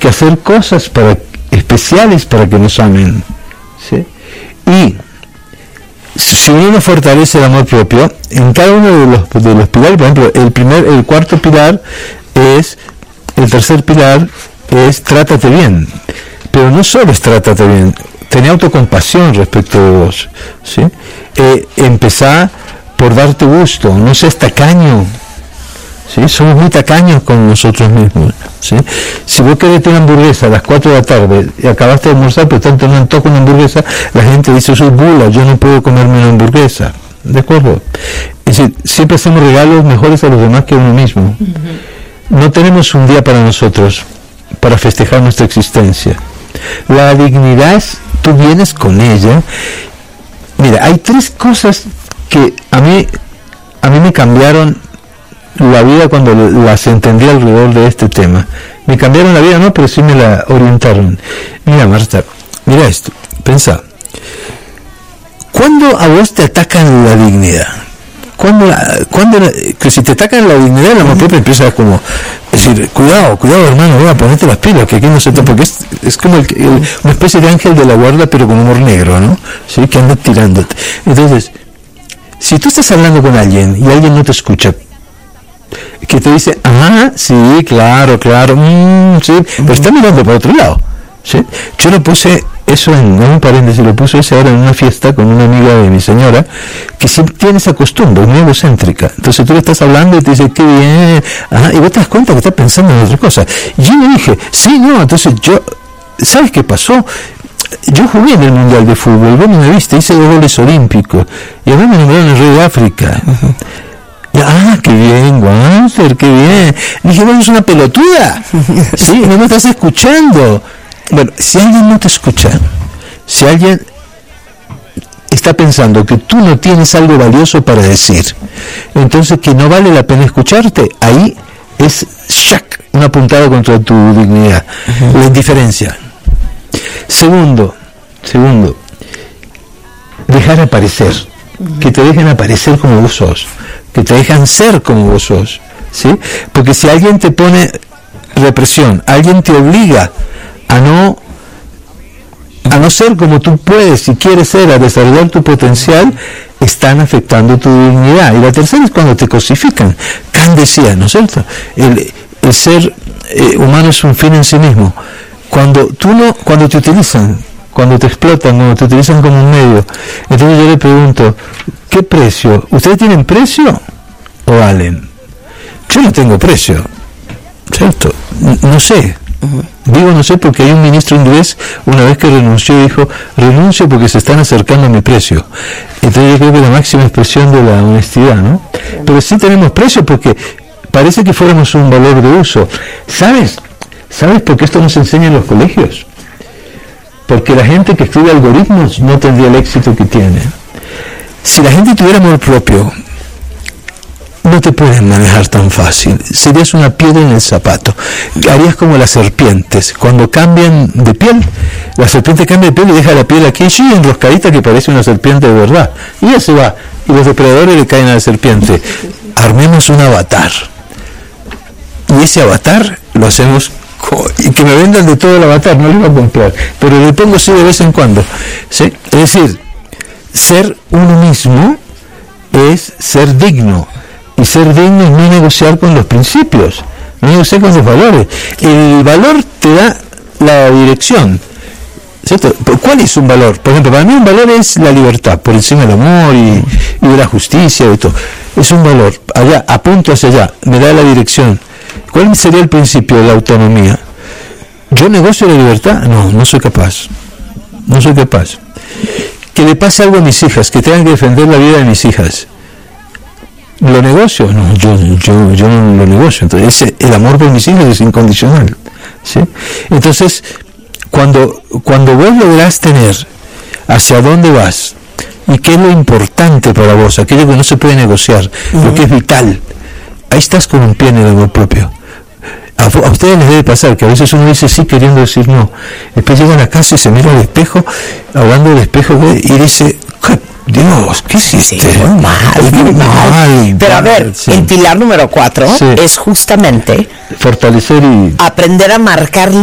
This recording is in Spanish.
que hacer cosas especiales para que nos amen, ¿sí? Y si uno fortalece el amor propio, en cada uno de los pilares, por ejemplo, el cuarto pilar es, el tercer pilar es trátate bien, pero no solo es trátate bien, tener autocompasión respecto de vos, ¿sí? Empezá por darte gusto, no seas tacaño, ¿sí? Somos muy tacaños con nosotros mismos, ¿sí? Si vos querés tener hamburguesa a las 4 de la tarde y acabaste de almorzar pero tanto no antojo una hamburguesa, la gente dice soy bula, yo no puedo comerme una hamburguesa, ¿de acuerdo? Es decir, siempre hacemos regalos mejores a los demás que a uno mismo. No tenemos un día para nosotros, para festejar nuestra existencia. La dignidad es, tú vienes con ella. Mira, hay 3 cosas que a mí me cambiaron la vida cuando las entendí alrededor de este tema. Me cambiaron la vida, no, pero sí me la orientaron. Mira, Marta, mira esto, pensá. ¿Cuándo a vos te atacan la dignidad? Que si te atacan la dignidad, el amor propio empieza como decir, cuidado hermano, voy a ponerte las pilas, que aquí no se te... Porque es como una especie de ángel de la guarda, pero con humor negro, ¿no? ¿Sí? Que anda tirándote. Entonces, si tú estás hablando con alguien y alguien no te escucha, que te dice, sí, claro, sí, pero está mirando para otro lado, ¿sí? Yo lo puse eso en un paréntesis, lo puse ese ahora en una fiesta con una amiga de mi señora, que siempre tiene esa costumbre, muy egocéntrica. Entonces tú le estás hablando y te dice, qué bien, y vos te das cuenta que está pensando en otra cosa. Y yo le dije, sí, no, entonces ¿sabes qué pasó? Yo jugué en el Mundial de Fútbol, vos me viste, hice 2 goles olímpicos, y a mí me nombraron el rey de África. Qué bien, Wanser, qué bien. Le dije, vos sos una pelotuda. Sí, no me estás escuchando. Bueno, si alguien no te escucha, si alguien está pensando que tú no tienes algo valioso para decir, entonces que no vale la pena escucharte, ahí es una puntada contra tu dignidad, la indiferencia. Segundo, dejar aparecer, que te dejen aparecer como vos sos, que te dejan ser como vos sos, ¿sí? Porque si alguien te pone represión, alguien te obliga a no ser como tú puedes y quieres ser, a desarrollar tu potencial, están afectando tu dignidad. Y la tercera es cuando te cosifican. Kant decía, ¿no es cierto? El ser humano es un fin en sí mismo. Cuando te utilizan, cuando te explotan, cuando te utilizan como un medio, entonces yo le pregunto, ¿qué precio? ¿Ustedes tienen precio o valen? Yo no tengo precio, ¿cierto? No sé. Digo no sé porque hay un ministro inglés una vez que renunció dijo, renuncio porque se están acercando a mi precio. Entonces yo creo que la máxima expresión de la honestidad, ¿no? Pero sí tenemos precio porque parece que fuéramos un valor de uso. ¿Sabes por qué esto nos enseña en los colegios? Porque la gente que estudia algoritmos no tendría el éxito que tiene. Si la gente tuviera amor propio, no te pueden manejar tan fácil, serías una piedra en el zapato, harías como las serpientes, cuando cambian de piel, la serpiente cambia de piel y deja la piel aquí enroscadita que parece una serpiente de verdad, y ya se va, y los depredadores le caen a la serpiente. Armemos un avatar, y ese avatar lo hacemos, y que me vendan de todo el avatar, no lo iba a comprar, pero le pongo sí de vez en cuando, ¿sí? Es decir, ser uno mismo es ser digno. Y ser digno es no negociar con los principios, no negociar con los valores. El valor te da la dirección, ¿cierto? ¿Cuál es un valor? Por ejemplo, para mí un valor es la libertad, por encima del amor y de la justicia y todo. Es un valor, allá, apunto hacia allá, me da la dirección. ¿Cuál sería el principio de la autonomía? ¿Yo negocio la libertad? No soy capaz. No soy capaz. Que le pase algo a mis hijas, que tengan que defender la vida de mis hijas. ¿Lo negocio? No, yo no lo negocio. Entonces, el amor por mis hijos es incondicional, ¿sí? Entonces, cuando vos lográs tener hacia dónde vas y qué es lo importante para vos, aquello que no se puede negociar, lo que es vital, ahí estás con un pie en el amor propio. A ustedes les debe pasar que a veces uno dice sí queriendo decir no, después llegan a casa y se mira al espejo, hablando del espejo, y dice, Dios, ¿qué hiciste? Sí, mal. Pero a ver, sí. El pilar número 4 es justamente fortalecer y aprender a marcar